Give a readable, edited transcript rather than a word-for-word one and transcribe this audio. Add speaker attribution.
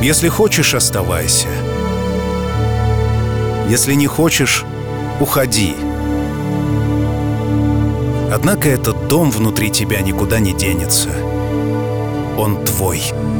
Speaker 1: Если хочешь, оставайся. Если не хочешь, уходи. Однако этот дом внутри тебя никуда не денется. Он твой.